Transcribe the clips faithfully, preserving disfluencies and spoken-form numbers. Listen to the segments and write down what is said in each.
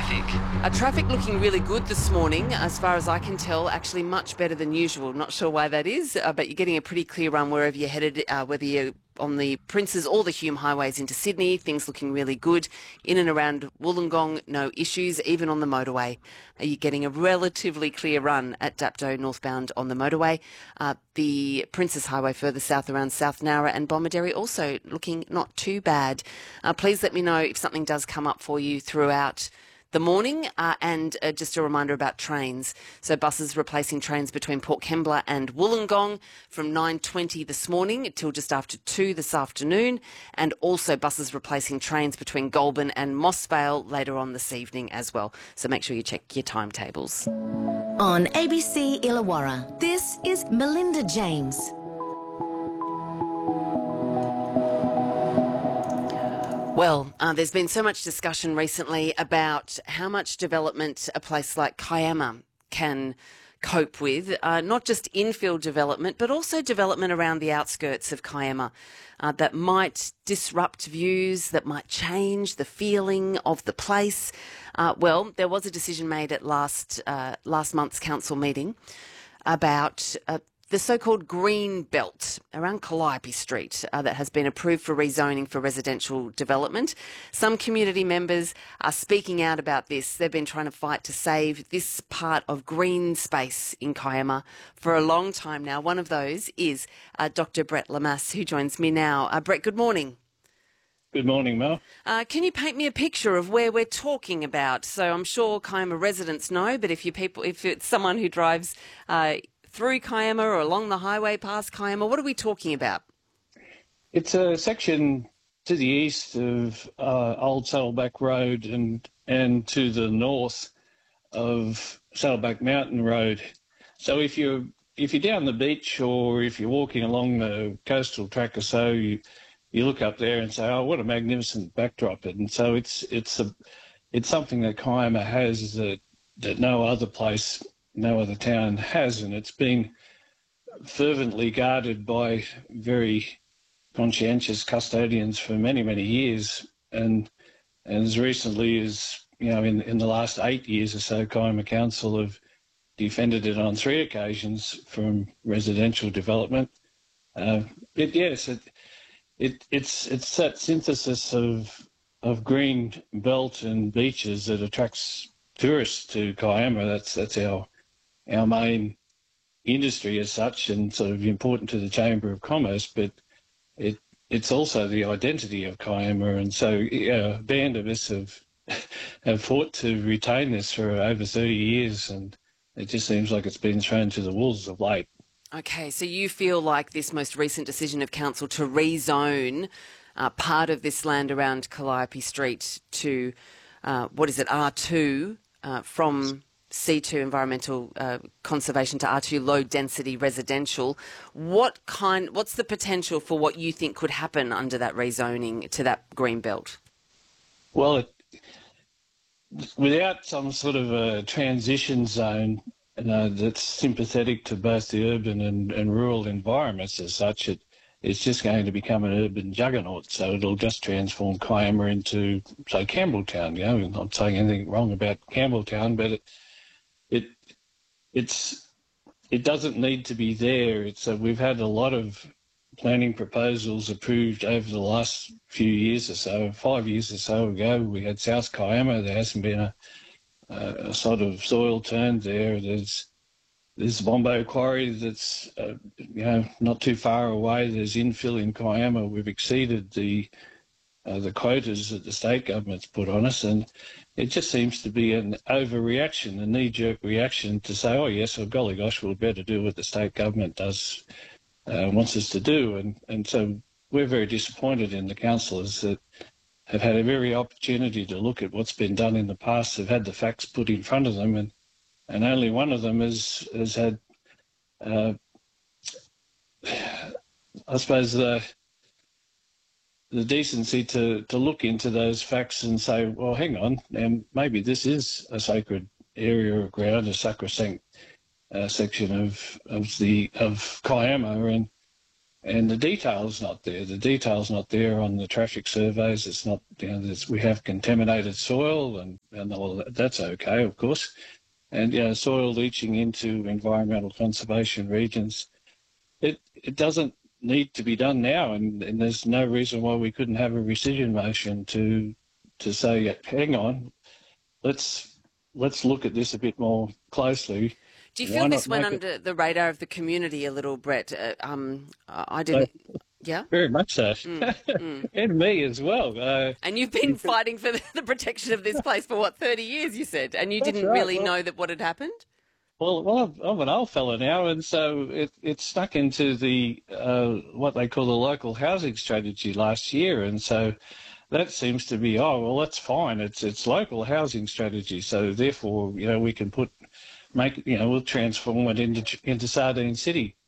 traffic. Uh, traffic looking really good this morning, as far as I can tell, actually much better than usual. Not sure why that is, uh, but you're getting a pretty clear run wherever you're headed, uh, whether you're on the Princes or the Hume highways into Sydney. Things looking really good. In and around Wollongong, no issues. Even on the motorway, uh, you're getting a relatively clear run at Dapto northbound on the motorway. Uh, the Princes Highway further south around South Nowra and Bomaderry also looking not too bad. Uh, please let me know if something does come up for you throughout the morning, uh, and uh, just a reminder about trains. So buses replacing trains between Port Kembla and Wollongong from nine twenty this morning till just after two this afternoon, and also buses replacing trains between Goulburn and Mossvale later on this evening as well. So make sure you check your timetables. On A B C Illawarra, this is Melinda James. Well, uh, there's been so much discussion recently about how much development a place like Kiama can cope with, uh, not just infill development, but also development around the outskirts of Kiama uh, that might disrupt views, that might change the feeling of the place. Uh, well, there was a decision made at last, uh, last month's council meeting about uh, the so-called green belt around Calliope Street uh, that has been approved for rezoning for residential development. Some community members are speaking out about this. They've been trying to fight to save this part of green space in Kiama for a long time now. One of those is uh, Doctor Brett Lemass, who joins me now. Uh, Brett, good morning. Good morning, Mel. Uh, can you paint me a picture of where we're talking about? So I'm sure Kiama residents know, but if you people, if it's someone who drives uh, through Kiama or along the highway past Kiama, what are we talking about? It's a section to the east of uh, Old Saddleback Road and and to the north of Saddleback Mountain Road. So if you're if you're down the beach or if you're walking along the coastal track or so, you you look up there and say, "Oh, what a magnificent backdrop!" And so it's it's a it's something that Kiama has that that no other place, no other town has, and it's been fervently guarded by very conscientious custodians for many, many years. And, and as recently as, you know, in, in the last eight years or so, Kiama Council have defended it on three occasions from residential development. Uh, it, yes, it, it, it's it's that synthesis of of green belt and beaches that attracts tourists to Kiama. That's that's our our main industry as such, and sort of important to the Chamber of Commerce, but it it's also the identity of Kiama, and so yeah, a band of us have have fought to retain this for over thirty years, and it just seems like it's been thrown to the wolves of late. Okay, so you feel like this most recent decision of council to rezone uh, part of this land around Calliope Street to, uh, what is it, R two, uh, from C two environmental uh, conservation to R two low density residential. What kind? What's the potential for what you think could happen under that rezoning to that green belt? Well, it, without some sort of a transition zone uh, that's sympathetic to both the urban and, and rural environments as such, it it's just going to become an urban juggernaut. So it'll just transform Kiama into, say, Campbelltown. You know, I'm not saying anything wrong about Campbelltown, but it, It it's it doesn't need to be there. It's a, we've had a lot of planning proposals approved over the last few years or so. Five years or so ago, we had South Kiama. There hasn't been a, a, a sort of soil turned there. There's there's Bombo Quarry that's uh, you know not too far away. There's infill in Kiama. We've exceeded the uh, the quotas that the state government's put on us, and it just seems to be an overreaction, a knee-jerk reaction to say, oh, yes, well, golly gosh, we'll better do what the state government does, uh, wants us to do. And, and so we're very disappointed in the councillors that have had every opportunity to look at what's been done in the past, have had the facts put in front of them, and, and only one of them has, has had, uh, I suppose, the... the decency to, to look into those facts and say, well, hang on, and maybe this is a sacred area of ground, a sacrosanct uh, section of of the of Kiama, and and the detail's not there. The detail's not there on the traffic surveys. It's not, you know, there's, we have contaminated soil, and, and all that. That's okay, of course. And, you know, soil leaching into environmental conservation regions, it it doesn't need to be done now, and, and there's no reason why we couldn't have a rescission motion to to say, hang on, let's let's look at this a bit more closely. Do you feel Why this not went make under it- the radar of the community a little, Brett? Uh, um, I didn't. Yeah. Very much so. Mm, And me as well. Uh, And you've been fighting for the, the protection of this place for what, thirty years? You said, and you That's didn't right. really Well- know that what had happened. Well, well, I'm, I'm an old fella now, and so it, it stuck into the uh, what they call the local housing strategy last year, and so that seems to be, oh well, that's fine. It's it's local housing strategy, so therefore, you know, we can put make you know we'll transform it into into Sardine City,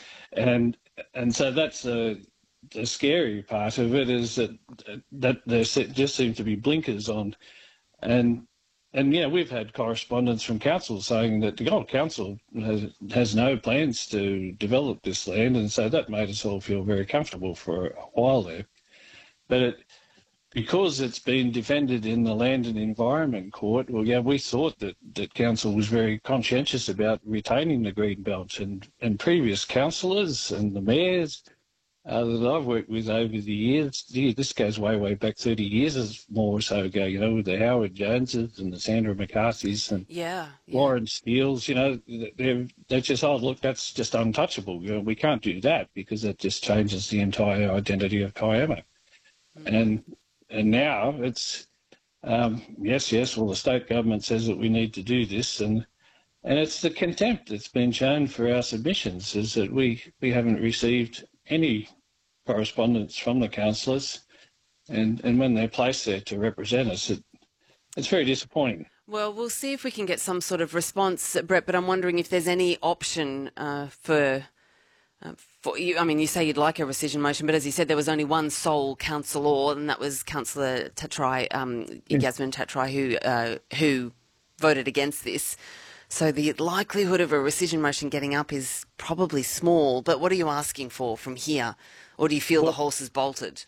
and and so that's the the scary part of it is that that there just seem to be blinkers on, and. And, yeah, we've had correspondence from council saying that the Gold Council has, has no plans to develop this land, and so that made us all feel very comfortable for a while there. But it, because it's been defended in the Land and Environment Court, well, yeah, we thought that, that council was very conscientious about retaining the green belt, and, and previous councillors and the mayors Uh, that I've worked with over the years. Gee, this goes way, way back thirty years more or so ago, you know, with the Howard Joneses and the Sandra McCarthy's and Yeah. yeah. Warren Steeles, you know, they're, they're just, oh, look, that's just untouchable. You know, we can't do that because it just changes the entire identity of Kiama. Mm. And and now it's, um, yes, yes, well, the state government says that we need to do this, and and it's the contempt that's been shown for our submissions is that we, we haven't received any correspondence from the councillors, and, and when they're placed there to represent us, it, it's very disappointing. Well, we'll see if we can get some sort of response, Brett, but I'm wondering if there's any option uh, for, uh, for you. I mean, you say you'd like a rescission motion, but as you said, there was only one sole councillor, and that was Councillor Tatrai, um, Yeah. Yasmin Tatrai, who, uh, who voted against this. So the likelihood of a rescission motion getting up is probably small, but what are you asking for from here? Or do you feel Well, the horse is bolted?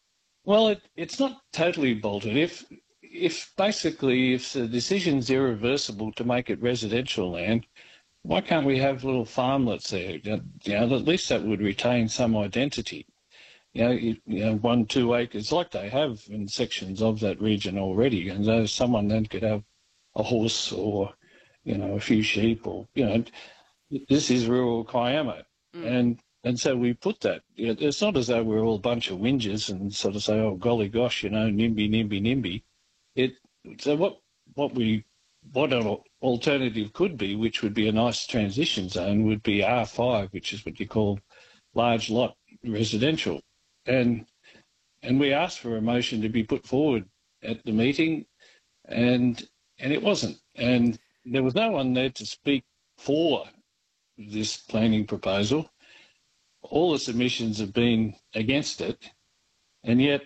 Well, it, it's not totally bolted. If if basically if the decision's irreversible to make it residential land, why can't we have little farmlets there? You know, at least that would retain some identity. You know, you, you know, one, two acres like they have in sections of that region already, and so someone then could have a horse or, you know, a few sheep, or, you know, this is rural Kiama. Mm. And and so we put that. You know, it's not as though we're all a bunch of whingers and sort of say, oh, golly gosh, you know, NIMBY, NIMBY, NIMBY. It, so what, what we, what an alternative could be, which would be a nice transition zone, would be R five, which is what you call large lot residential. And and we asked for a motion to be put forward at the meeting, and and it wasn't. And there was no one there to speak for this planning proposal. All the submissions have been against it, and yet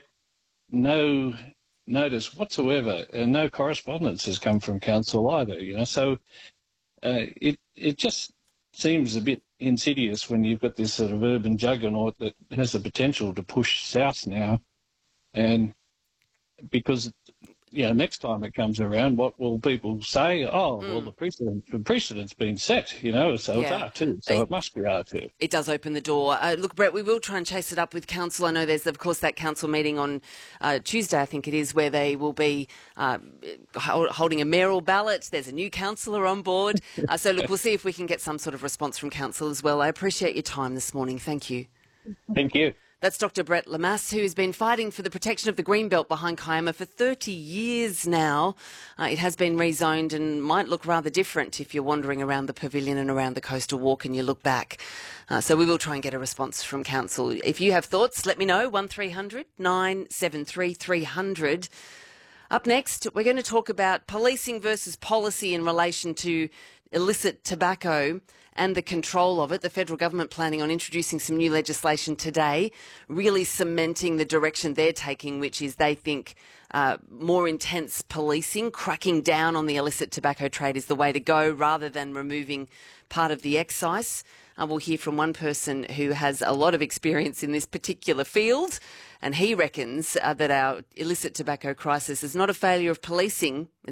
no notice whatsoever, and no correspondence has come from council either. You know, so uh, it it just seems a bit insidious when you've got this sort of urban juggernaut that has the potential to push south now, and because, you know, next time it comes around, what will people say? Oh, mm. well, the precedent, the precedent's been set, you know, so yeah. It's R two, so it, it must be R two. It does open the door. Uh, look, Brett, we will try and chase it up with council. I know there's, of course, that council meeting on uh, Tuesday, I think it is, where they will be uh, holding a mayoral ballot. There's a new councillor on board. Uh, so, look, we'll see if we can get some sort of response from council as well. I appreciate your time this morning. Thank you. Thank you. That's Doctor Brett Lemass, who's been fighting for the protection of the Greenbelt behind Kiama for thirty years now. Uh, it has been rezoned and might look rather different if you're wandering around the pavilion and around the coastal walk and you look back. Uh, so we will try and get a response from council. If you have thoughts, let me know. one three hundred nine seven three three hundred. Up next, we're going to talk about policing versus policy in relation to illicit tobacco and the control of it. The federal government planning on introducing some new legislation today, really cementing the direction they're taking, which is they think uh, more intense policing, cracking down on the illicit tobacco trade is the way to go rather than removing part of the excise. Uh, we'll hear from one person who has a lot of experience in this particular field, and he reckons uh, that our illicit tobacco crisis is not a failure of policing.